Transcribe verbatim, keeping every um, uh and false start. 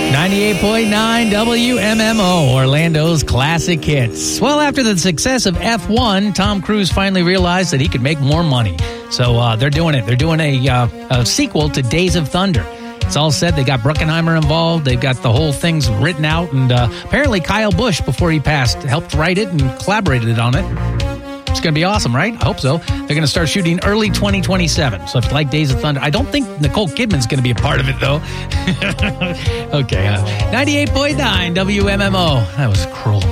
ninety-eight point nine W M M O, Orlando's classic hits. Well, after the success of F one, Tom Cruise finally realized that he could make more money. So uh, they're doing it. They're doing a, uh, a sequel to Days of Thunder. It's all said. They got Bruckheimer involved. They've got the whole thing's written out. And uh, apparently Kyle Busch, before he passed, helped write it and collaborated on it. It's going to be awesome, right? I hope so. They're going to start shooting early twenty twenty-seven. So if you like Days of Thunder, I don't think Nicole Kidman's going to be a part of it, though. Okay. Uh, ninety-eight point nine W M M O. That was cruel.